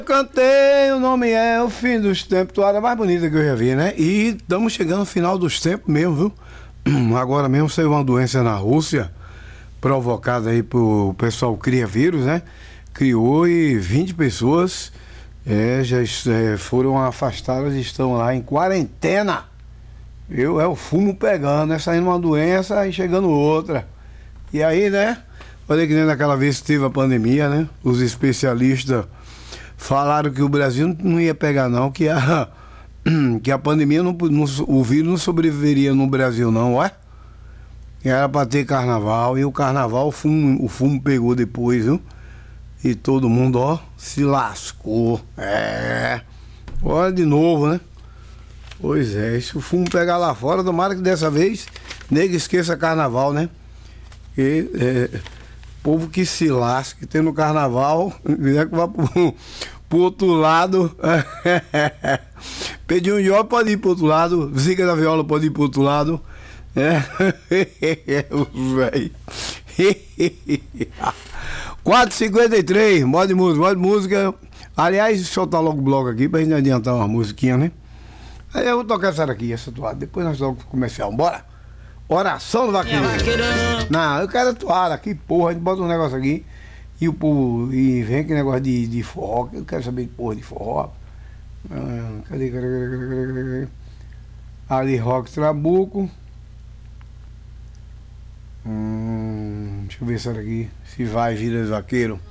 Cantei, o nome é O Fim dos Tempos, toada mais bonita que eu já vi, né? E estamos chegando ao final dos tempos mesmo, viu? Agora mesmo saiu uma doença na Rússia, provocada aí por pessoal cria vírus, né? Criou e 20 pessoas foram afastadas e estão lá em quarentena. É o fumo pegando, né? Saindo uma doença e chegando outra. E aí, né? Olha que nem naquela vez que teve a pandemia, né? Os especialistas falaram que o Brasil não ia pegar não, que a pandemia, o vírus não sobreviveria no Brasil não, ué? Era para ter carnaval, e o carnaval, o fumo pegou depois, viu? E todo mundo, ó, se lascou. Olha de novo, né? Pois é, se o fumo pegar lá fora, tomara que dessa vez nego esqueça carnaval, né? Povo que se lasque, tendo carnaval, quiser que vá pro outro lado. Pedinho de obra pode ir pro outro lado, Zica da Viola pode ir pro outro lado. Os velhos. 4h53, modo de música. Aliás, soltar logo o bloco aqui pra gente adiantar uma musiquinha, né? Aí eu vou tocar essa daqui, essa toada. Depois nós logo comercial. Bora! Oração do vaqueiro. Não, eu quero toada aqui, porra. A gente bota um negócio aqui e o povo. E vem aquele negócio de forró. Eu quero saber de porra de forró. Cadê? Ali Rock Trabuco. Deixa eu ver essa daqui. Se vai, vira vaqueiro.